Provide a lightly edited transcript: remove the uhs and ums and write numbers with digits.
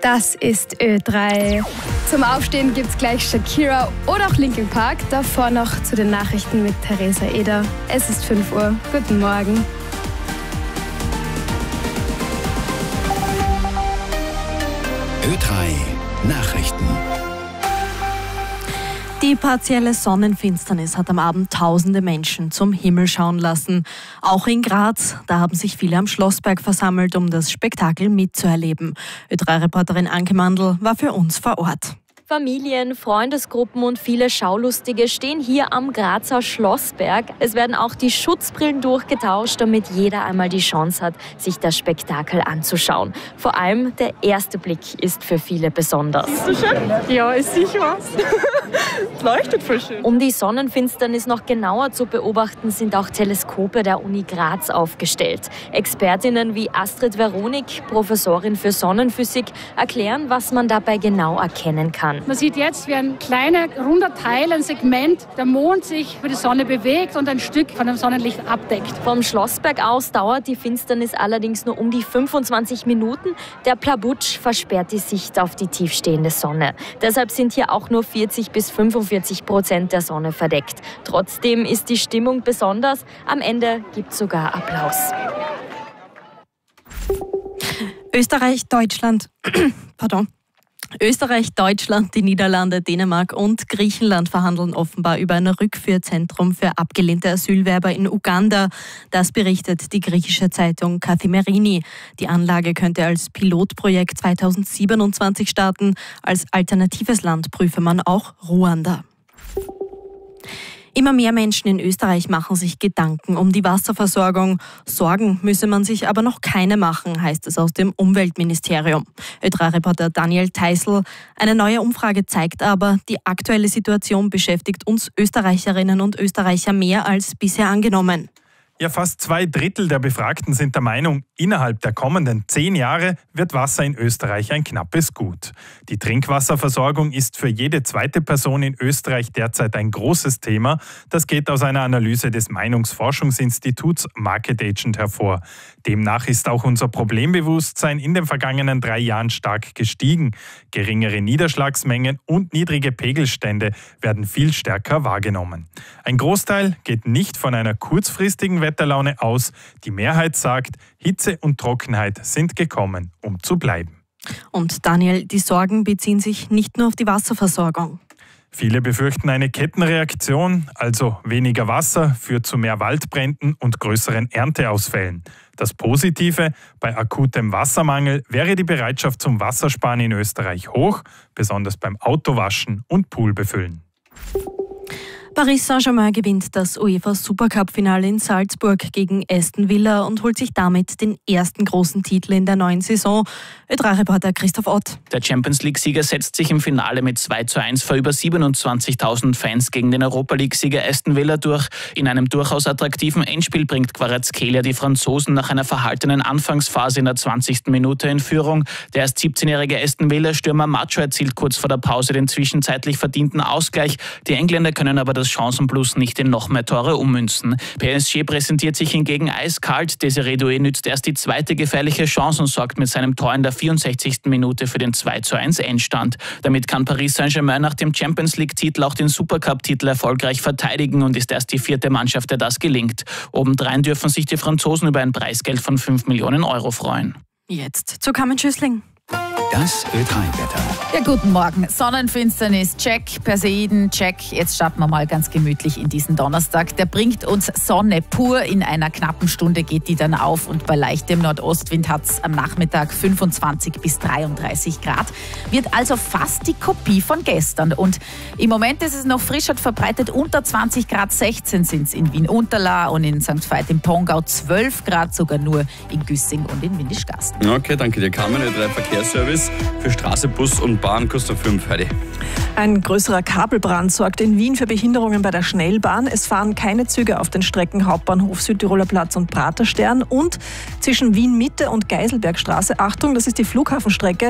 Das ist Ö3. Zum Aufstehen gibt's gleich Shakira oder auch Linkin Park. Davor noch zu den Nachrichten mit Theresa Eder. Es ist 5 Uhr. Guten Morgen. Ö3 Nachrichten. Die partielle Sonnenfinsternis hat am Abend tausende Menschen zum Himmel schauen lassen. Auch in Graz, da haben sich viele am Schlossberg versammelt, um das Spektakel mitzuerleben. Ö3-Reporterin Anke Mandl war für uns vor Ort. Familien, Freundesgruppen und viele Schaulustige stehen hier am Grazer Schlossberg. Es werden auch die Schutzbrillen durchgetauscht, damit jeder einmal die Chance hat, sich das Spektakel anzuschauen. Vor allem der erste Blick ist für viele besonders. Ist so schön? Ja, ist sicher was. Es leuchtet voll schön. Um die Sonnenfinsternis noch genauer zu beobachten, sind auch Teleskope der Uni Graz aufgestellt. Expertinnen wie Astrid Veronik, Professorin für Sonnenphysik, erklären, was man dabei genau erkennen kann. Man sieht jetzt, wie ein kleiner, runder Teil, ein Segment, der Mond sich über die Sonne bewegt und ein Stück von dem Sonnenlicht abdeckt. Vom Schlossberg aus dauert die Finsternis allerdings nur um die 25 Minuten. Der Plabutsch versperrt die Sicht auf die tiefstehende Sonne. Deshalb sind hier auch nur 40-45% der Sonne verdeckt. Trotzdem ist die Stimmung besonders. Am Ende gibt es sogar Applaus. Österreich, Deutschland, die Niederlande, Dänemark und Griechenland verhandeln offenbar über ein Rückführzentrum für abgelehnte Asylwerber in Uganda. Das berichtet die griechische Zeitung Kathimerini. Die Anlage könnte als Pilotprojekt 2027 starten. Als alternatives Land prüfe man auch Ruanda. Immer mehr Menschen in Österreich machen sich Gedanken um die Wasserversorgung. Sorgen müsse man sich aber noch keine machen, heißt es aus dem Umweltministerium. Ö3-Reporter Daniel Teisl. Eine neue Umfrage zeigt aber, die aktuelle Situation beschäftigt uns Österreicherinnen und Österreicher mehr als bisher angenommen. Ja, fast 2/3 der Befragten sind der Meinung, innerhalb der kommenden 10 Jahre wird Wasser in Österreich ein knappes Gut. Die Trinkwasserversorgung ist für jede zweite Person in Österreich derzeit ein großes Thema. Das geht aus einer Analyse des Meinungsforschungsinstituts Market Agent hervor. Demnach ist auch unser Problembewusstsein in den vergangenen 3 Jahren stark gestiegen. Geringere Niederschlagsmengen und niedrige Pegelstände werden viel stärker wahrgenommen. Ein Großteil geht nicht von einer kurzfristigen Wetterlaune aus. Die Mehrheit sagt, Hitze und Trockenheit sind gekommen, um zu bleiben. Und Daniel, die Sorgen beziehen sich nicht nur auf die Wasserversorgung. Viele befürchten eine Kettenreaktion, also weniger Wasser führt zu mehr Waldbränden und größeren Ernteausfällen. Das Positive, bei akutem Wassermangel wäre die Bereitschaft zum Wassersparen in Österreich hoch, besonders beim Autowaschen und Poolbefüllen. Paris Saint-Germain gewinnt das UEFA-Supercup-Finale in Salzburg gegen Aston Villa und holt sich damit den ersten großen Titel in der neuen Saison. Ö3-Reporter Christoph Ott. Der Champions-League-Sieger setzt sich im Finale mit 2:1 vor über 27.000 Fans gegen den Europa-League-Sieger Aston Villa durch. In einem durchaus attraktiven Endspiel bringt Kvaratskhelia die Franzosen nach einer verhaltenen Anfangsphase in der 20. Minute in Führung. Der erst 17-jährige Aston Villa-Stürmer Macho erzielt kurz vor der Pause den zwischenzeitlich verdienten Ausgleich. Die Engländer können aber das Chancenplus nicht in noch mehr Tore ummünzen. PSG präsentiert sich hingegen eiskalt. Desiré Doué nützt erst die zweite gefährliche Chance und sorgt mit seinem Tor in der 64. Minute für den 2:1 Endstand. Damit kann Paris Saint-Germain nach dem Champions-League-Titel auch den Supercup-Titel erfolgreich verteidigen und ist erst die 4. Mannschaft, der das gelingt. Obendrein dürfen sich die Franzosen über ein Preisgeld von 5 Millionen Euro freuen. Jetzt zu Carmen Schüssling. Das Ö3-Wetter. Ja, guten Morgen. Sonnenfinsternis, check. Perseiden, check. Jetzt starten wir mal ganz gemütlich in diesen Donnerstag. Der bringt uns Sonne pur. In einer knappen Stunde geht die dann auf und bei leichtem Nordostwind hat es am Nachmittag 25 bis 33 Grad. Wird also fast die Kopie von gestern. Und im Moment ist es noch frisch und verbreitet unter 20 Grad. 16 sind es in Wien-Unterlaa und in St. Veit im Pongau. 12 Grad sogar nur in Güssing und in Windischgarsten. Okay, danke dir, Carmen. Ö3 Verkehrsservice für Straße, Bus und Bahn kostet 5. Heidi. Ein größerer Kabelbrand sorgt in Wien für Behinderungen bei der Schnellbahn. Es fahren keine Züge auf den Strecken Hauptbahnhof, Südtiroler Platz und Praterstern. Und zwischen Wien Mitte und Geiselbergstraße, Achtung, das ist die Flughafenstrecke,